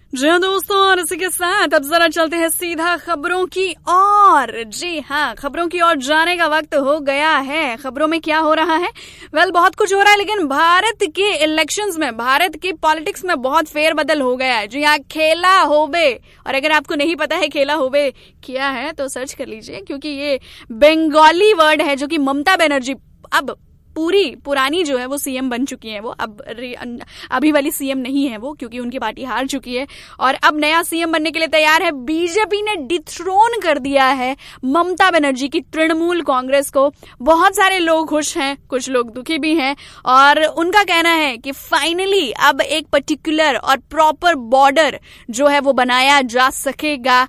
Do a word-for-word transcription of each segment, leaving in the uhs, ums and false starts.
जी हाँ दोस्तों, और इसी के साथ अब जरा चलते हैं सीधा खबरों की ओर। जी हाँ, खबरों की ओर जाने का वक्त हो गया है। खबरों में क्या हो रहा है? वेल well, बहुत कुछ हो रहा है, लेकिन भारत के इलेक्शंस में, भारत की पॉलिटिक्स में बहुत फेरबदल हो गया है। जी हाँ, खेला होबे। और अगर आपको नहीं पता है खेला होबे क्या है तो सर्च कर लीजिए, क्योंकि ये बंगाली वर्ड है जो कि ममता बनर्जी अब पूरी पुरानी जो है वो सीएम बन चुकी है। वो अब अभी वाली सीएम नहीं है वो, क्योंकि उनकी पार्टी हार चुकी है और अब नया सीएम बनने के लिए तैयार है। बीजेपी ने डिथ्रोन कर दिया है ममता बनर्जी की तृणमूल कांग्रेस को। बहुत सारे लोग खुश हैं, कुछ लोग दुखी भी हैं, और उनका कहना है कि फाइनली अब एक पर्टिकुलर और प्रॉपर बॉर्डर जो है वो बनाया जा सकेगा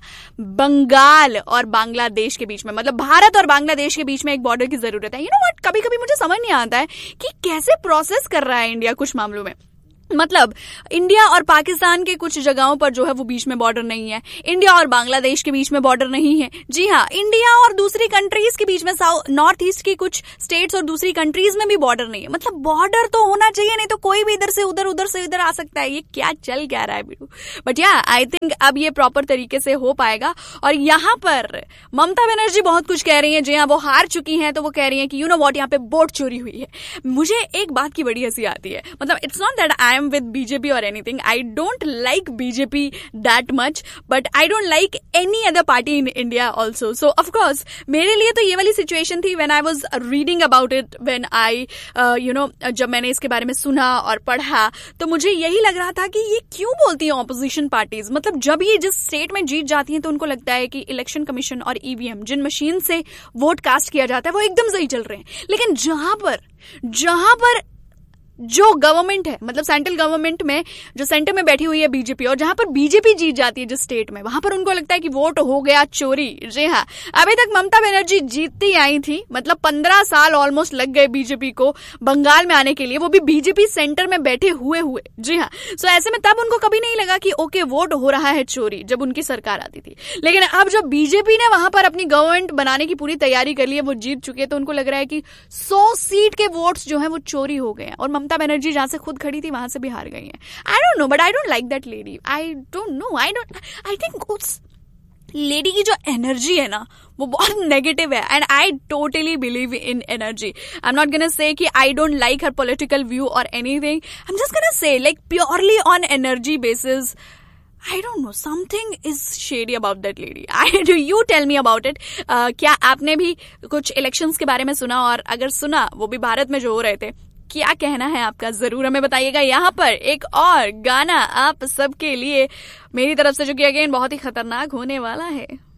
बंगाल और बांग्लादेश के बीच में। मतलब भारत और बांग्लादेश के बीच में एक बॉर्डर की जरूरत है। यू नो व्हाट, कभी कभी मुझे समझ नहीं आता है कि कैसे प्रोसेस कर रहा है इंडिया कुछ मामलों में। मतलब इंडिया और पाकिस्तान के कुछ जगहों पर जो है वो बीच में बॉर्डर नहीं है, इंडिया और बांग्लादेश के बीच में बॉर्डर नहीं है। जी हाँ, इंडिया और दूसरी कंट्रीज के बीच में, साउथ नॉर्थ ईस्ट की कुछ स्टेट्स और दूसरी कंट्रीज में भी बॉर्डर नहीं है। मतलब बॉर्डर तो होना चाहिए, नहीं तो कोई भी इधर से उधर, उधर से इधर आ सकता है। ये क्या चल क्या रहा है बिल्कुल। बट या आई थिंक अब ये प्रॉपर तरीके से हो पाएगा। और यहाँ पर ममता बनर्जी बहुत कुछ कह रही है। जी हाँ, वो हार चुकी है तो वो कह रही है कि यू नो व्हाट, यहाँ पे वोट चोरी हुई है। मुझे एक बात की बड़ी हंसी आती है। मतलब it's not that I with B J P or anything. I don't like B J P that much, but I don't like any other party in India also. So of course, मेरे लिए तो ये वाली situation थी when I was reading about it, when I, uh, you know, जब मैंने इसके बारे में सुना और पढ़ा तो मुझे यही लग रहा था कि ये क्यों बोलती हैं opposition parties। मतलब जब ये जिस स्टेट में जीत जाती हैं तो उनको लगता है कि इलेक्शन कमीशन और ईवीएम जिन मशीन से वोट कास्ट किया जाता है वो एकदम सही चल रहे हैं। लेकिन जहां पर जहां पर जो गवर्नमेंट है, मतलब सेंट्रल गवर्नमेंट में जो सेंटर में बैठी हुई है बीजेपी, और जहां पर बीजेपी जीत जाती है जिस स्टेट में, वहां पर उनको लगता है कि वोट हो गया चोरी। जी हाँ, अभी तक ममता बनर्जी जीतती आई थी। मतलब पंद्रह साल ऑलमोस्ट लग गए बीजेपी को बंगाल में आने के लिए, वो भी बीजेपी सेंटर में बैठे हुए हुए। जी हाँ, सो ऐसे में तब उनको कभी नहीं लगा कि ओके वोट हो रहा है चोरी, जब उनकी सरकार आती थी। लेकिन अब जब बीजेपी ने वहां पर अपनी गवर्नमेंट बनाने की पूरी तैयारी कर ली है, वो जीत चुकी है, तो उनको लग रहा है कि सौ सीट के वोट्स जो है वो चोरी हो गए हैं। और ममता बनर्जी जहां से खुद खड़ी थी वहां से भी हार गई है। I don't know, but I don't like that lady. I don't know, I don't I think उस लेडी की जो एनर्जी है ना वो बहुत नेगेटिव है, and I totally believe in energy. I am not gonna say कि I don't like her political view और anything. I am just gonna say like purely on energy basis, I don't know, something is shady about that lady. I do you tell me about it. uh, क्या आपने भी कुछ elections के बारे में सुना, और अगर सुना वो भी भारत में जो हो रहे थे, क्या कहना है आपका जरूर हमें बताइएगा। यहाँ पर एक और गाना आप सबके लिए मेरी तरफ से, जो कि अगेन बहुत ही खतरनाक होने वाला है।